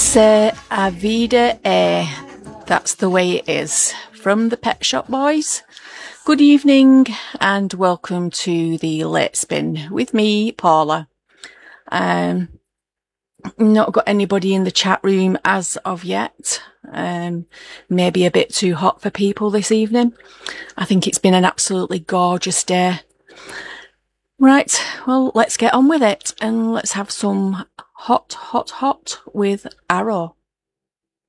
C'est a vida That's the way it is. From the Pet Shop Boys. Good evening and welcome to the Late Spin with me, Paula. Not got anybody in the chat room as of yet. Maybe a bit too hot for people this evening. I think it's been an absolutely gorgeous day. Right, well, let's get on with it and let's have some hot with Arrow.